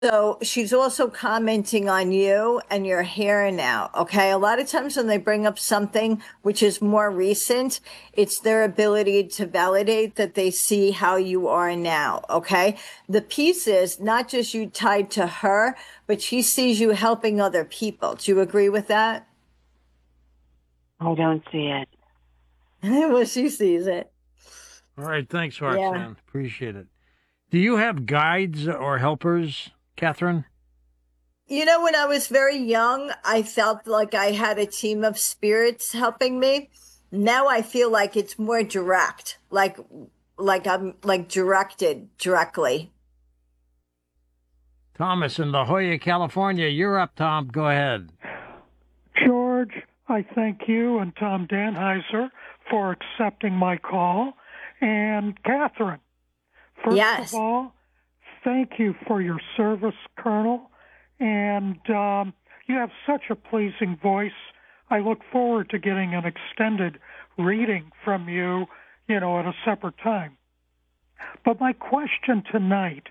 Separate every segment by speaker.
Speaker 1: So she's also commenting on you and your hair now. Okay. A lot of times when they bring up something which is more recent, it's their ability to validate that they see how you are now. Okay. The piece is not just you tied to her, but she sees you helping other people. Do you agree with that?
Speaker 2: I don't see it.
Speaker 1: Well, she sees it.
Speaker 3: All right, thanks,
Speaker 1: Yeah.
Speaker 3: Roxanne. Appreciate it. Do you have guides or helpers, Catherine?
Speaker 1: When I was very young, I felt like I had a team of spirits helping me. Now I feel like it's more direct, like I'm like directed directly.
Speaker 3: Thomas in La Jolla, California. You're up, Tom. Go ahead.
Speaker 4: George, I thank you and Tom Danheiser for accepting my call. And Catherine, first of
Speaker 1: Yes.
Speaker 4: all, thank you for your service, Colonel. And you have such a pleasing voice. I look forward to getting an extended reading from you, at a separate time. But my question tonight,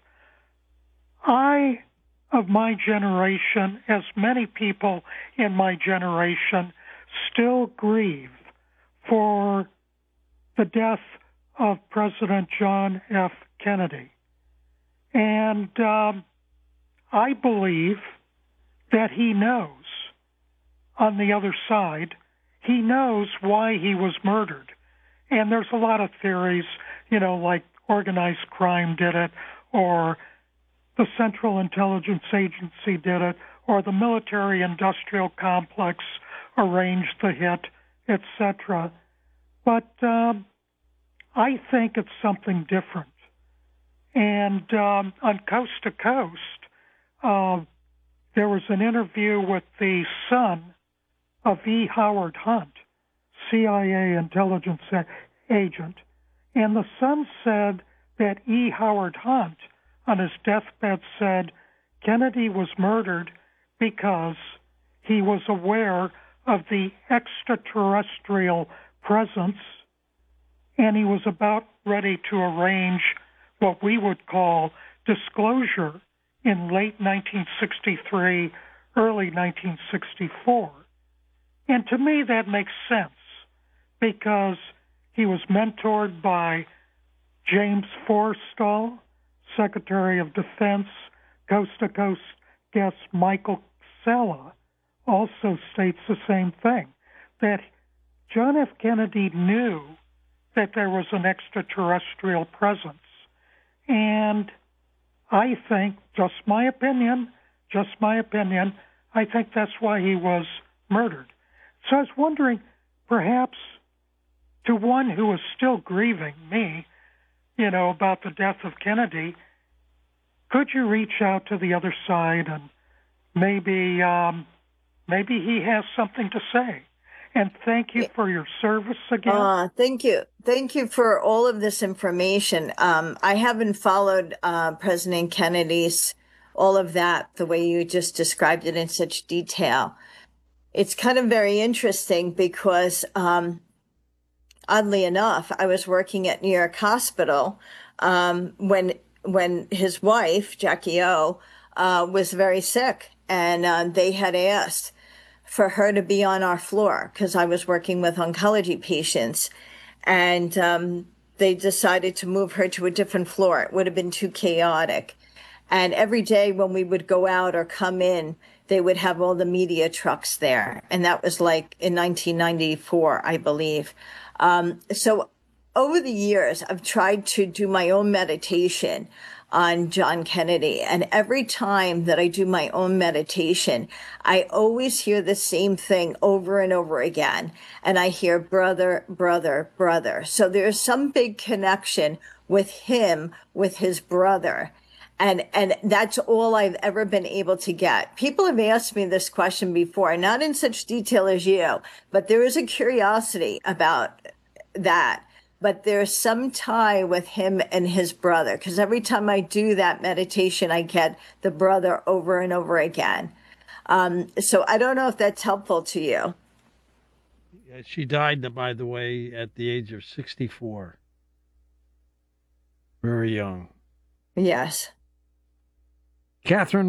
Speaker 4: I, of my generation, as many people in my generation, still grieve for the death of President John F. Kennedy. And I believe that he knows, on the other side, he knows why he was murdered. And there's a lot of theories, like organized crime did it, or the Central Intelligence Agency did it, or the military industrial complex arranged the hit, etc. But I think it's something different. And on Coast to Coast, uh, there was an interview with the son of E. Howard Hunt, CIA intelligence agent, and the son said that E. Howard Hunt, on his deathbed, said Kennedy was murdered because he was aware of the extraterrestrial presence and he was about ready to arrange what we would call disclosure in late 1963, early 1964. And to me, that makes sense because he was mentored by James Forrestal, Secretary of Defense. Coast to Coast guest Michael Sella also states the same thing, that John F. Kennedy knew that there was an extraterrestrial presence. And I think, just my opinion, I think that's why he was murdered. So I was wondering, perhaps to one who is still grieving, me, about the death of Kennedy, could you reach out to the other side and maybe he has something to say? And thank you for your service again.
Speaker 1: Thank you. Thank you for all of this information. I haven't followed President Kennedy's all of that the way you just described it in such detail. It's kind of very interesting because, oddly enough, I was working at New York Hospital when his wife, Jackie O, was very sick, and they had asked for her to be on our floor because I was working with oncology patients. And they decided to move her to a different floor. It would have been too chaotic. And every day when we would go out or come in, they would have all the media trucks there. And that was like in 1994, I believe. So over the years, I've tried to do my own meditation on John Kennedy. And every time that I do my own meditation, I always hear the same thing over and over again. And I hear brother, brother, brother. So there's some big connection with him, with his brother. And that's all I've ever been able to get. People have asked me this question before, not in such detail as you, but there is a curiosity about that. But there's some tie with him and his brother, because every time I do that meditation, I get the brother over and over again. So I don't know if that's helpful to you.
Speaker 3: She died, by the way, at the age of 64. Very young.
Speaker 1: Yes.
Speaker 5: Catherine